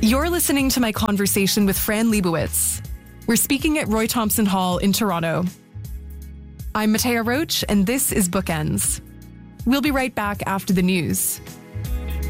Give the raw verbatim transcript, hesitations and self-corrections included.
You're listening to my conversation with Fran Lebowitz. We're speaking at Roy Thompson Hall in Toronto. I'm Matea Roach, and this is Bookends. We'll be right back after the news.